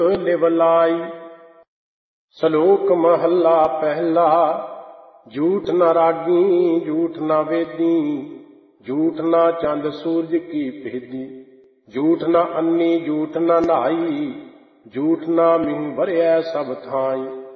ਨਿਵਲਾਈ। ਸ਼ਲੋਕ ਮਹੱਲਾ ਪਹਿਲਾ। ਝੂਠ ਨ ਰਾਗੀ ਝੂਠ ਨ ਵੇਦੀ, ਝੂਠ ਨ ਚੰਦ ਸੂਰਜ ਕੀ ਭੇਦੀ। ਝੂਠ ਨ ਅੰਨੀ ਝੂਠ ਨ ਨਹਾਈ, ਝੂਠ ਨ ਮੀਂਹ ਵਰ੍ਹਿਐ ਸਭ ਥਾਈ।